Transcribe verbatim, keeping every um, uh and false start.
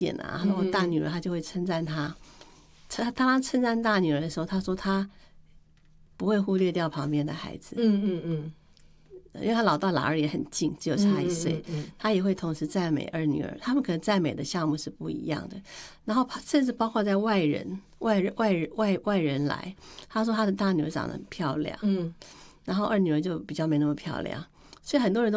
点啊，然后大女儿她就会称赞她，当她称赞大女儿的时候，她说她不会忽略掉旁边的孩子， 嗯嗯嗯， 因为她老大老二也很近，只有差一岁， 嗯嗯嗯她也会同时赞美二女儿，他们可能赞美的项目是不一样的，然后甚至包括在外人、外人、外人、外外人来，她说她的大女儿长得很漂亮， 嗯， 然后二女儿就比较没那么漂亮，所以很多人都